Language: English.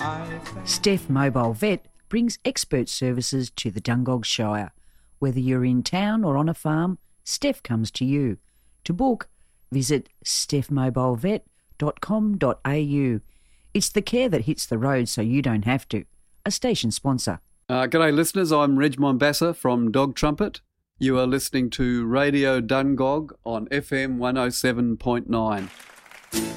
Steph Mobile Vet brings expert services to the Dungog Shire. Whether you're in town or on a farm, Steph comes to you. To book, visit stephmobilevet.com.au. It's the care that hits the road so you don't have to. A station sponsor. G'day listeners, I'm Reg Mombassa from Dog Trumpet. You are listening to Radio Dungog on FM 107.9.